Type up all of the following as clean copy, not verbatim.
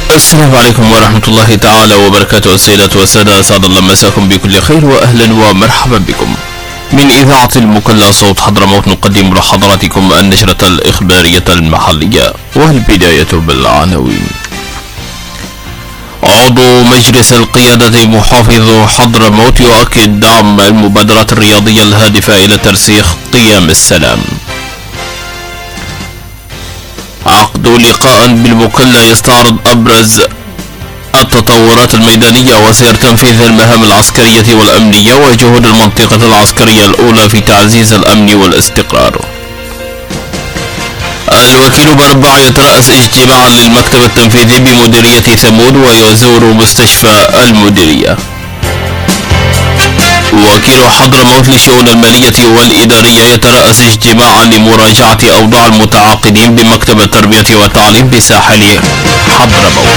السلام عليكم ورحمة الله تعالى وبركاته. السيدات والسادة، أسعد الله مساكم بكل خير وأهلا ومرحبا بكم. من إذاعة المكلا صوت حضرموت نقدم لحضراتكم النشرة الإخبارية المحلية، والبداية بالعناوين. عضو مجلس القيادة محافظ حضرموت يؤكد دعم المبادرات الرياضية الهادفة إلى ترسيخ قيم السلام. عقد لقاء بالمكلا يستعرض أبرز التطورات الميدانية وسير تنفيذ المهام العسكرية والأمنية وجهود المنطقة العسكرية الأولى في تعزيز الأمن والاستقرار. الوكيل بربع يترأس اجتماعا للمكتب التنفيذي بمديرية ثمود ويزور مستشفى المديرية. وكيل حضرموت للشؤون المالية والإدارية يترأس اجتماعا لمراجعة أوضاع المتعاقدين بمكتب التربية والتعليم بساحل حضرموت.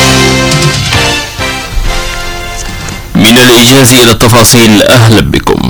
من الإيجاز إلى التفاصيل، أهلا بكم.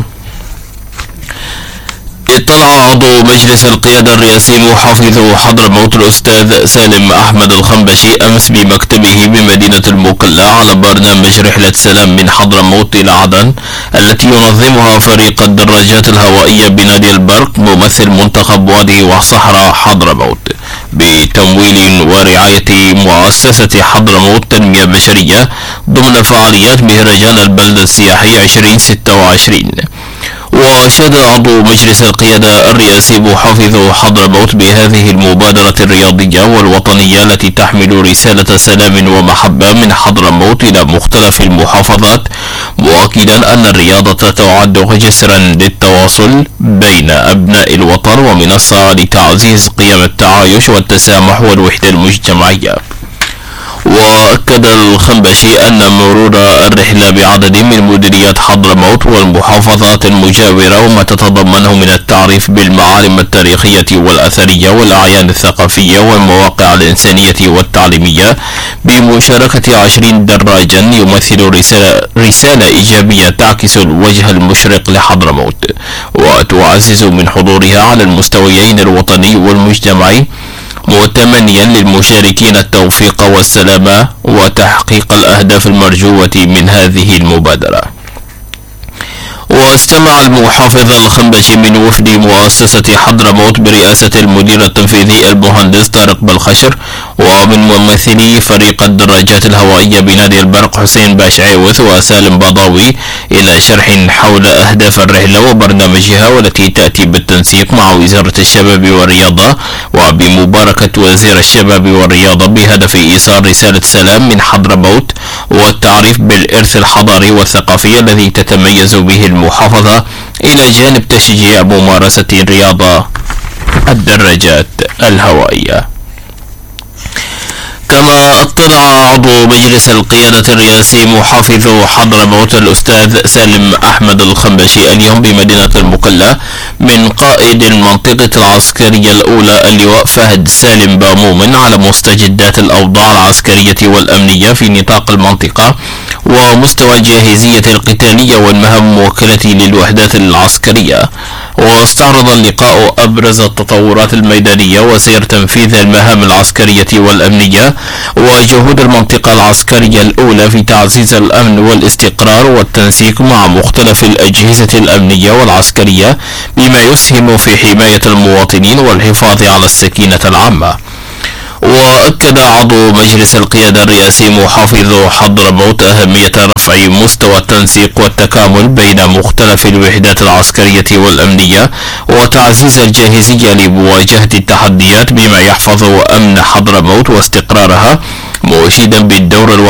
اطلع عضو مجلس القيادة الرئاسي محافظ حضرموت الأستاذ سالم أحمد الخنبشي أمس بمكتبه بمدينة المكلا على برنامج رحلة سلام من حضرموت إلى عدن التي ينظمها فريق الدراجات الهوائية بنادي البرق ممثل منتخب وادي وصحراء حضرموت بتمويل ورعاية مؤسسة حضرموت تنمية بشرية ضمن فعاليات مهرجان البلدة السياحي 2026. وأشاد عضو مجلس القيادة الرئاسي محافظ حضرموت بهذه المبادرة الرياضية والوطنية التي تحمل رسالة سلام ومحبة من حضرموت إلى مختلف المحافظات، مؤكدا أن الرياضة تعد جسرا للتواصل بين أبناء الوطن ومنصة لتعزيز قيم التعايش والتسامح والوحدة المجتمعية. وأكد الخنبشي أن مرور الرحلة بعدد من مديريات حضرموت والمحافظات المجاورة وما تتضمنه من التعريف بالمعالم التاريخية والأثرية والأعيان الثقافية والمواقع الإنسانية والتعليمية بمشاركة 20 دراجا يمثل رسالة إيجابية تعكس الوجه المشرق لحضرموت وتعزز من حضورها على المستويين الوطني والمجتمعي، متمنيا للمشاركين التوفيق والسلامة وتحقيق الأهداف المرجوة من هذه المبادرة. واستمع المحافظ الخنبشي من وفد مؤسسة حضرموت برئاسة المدير التنفيذي المهندس طارق بالخشر ومن ممثلي فريق الدراجات الهوائية بنادي البرق حسين باشعيوث وسالم بضاوي إلى شرح حول أهداف الرحلة وبرنامجها، والتي تأتي بالتنسيق مع وزارة الشباب والرياضة وبمباركة وزير الشباب والرياضة بهدف إيصال رسالة سلام من حضرموت والتعريف بالإرث الحضاري والثقافي الذي تتميز به المحافظة إلى جانب تشجيع ممارسة رياضة الدراجات الهوائية. كما اطلع عضو مجلس القيادة الرئاسي محافظ حضرموت الأستاذ سالم أحمد الخنبشي اليوم بمدينة المكلا من قائد المنطقة العسكرية الأولى اللواء فهد سالم بامومن على مستجدات الأوضاع العسكرية والأمنية في نطاق المنطقة ومستوى الجاهزية القتالية والمهام الموكلة للوحدات العسكرية. واستعرض اللقاء أبرز التطورات الميدانية وسير تنفيذ المهام العسكرية والأمنية وجهود المنطقة العسكرية الأولى في تعزيز الأمن والاستقرار والتنسيق مع مختلف الأجهزة الأمنية والعسكرية بما يسهم في حماية المواطنين والحفاظ على السكينة العامة. وأكد عضو مجلس القيادة الرئاسي محافظ حضرموت أهمية رفع مستوى التنسيق والتكامل بين مختلف الوحدات العسكرية والأمنية وتعزيز الجاهزية لمواجهة التحديات بما يحفظ أمن حضرموت واستقرارها، مؤشدا بالدور